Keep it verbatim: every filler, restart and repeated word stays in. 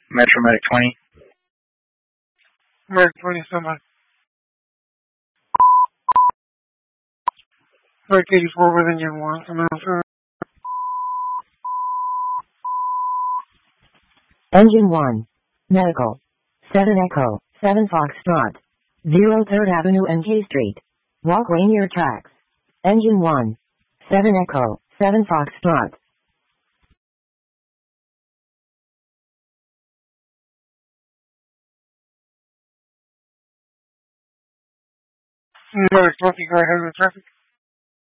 Metro Medic twenty. Medic twenty, somebody. Medic eighty-four with engine one. Coming on. Engine one. Medical. seven Echo, seven Foxtrot. zero third Avenue and K Street. Walkway near tracks. Engine one. seven Echo, seven Foxtrot. Medic twenty, go ahead with traffic.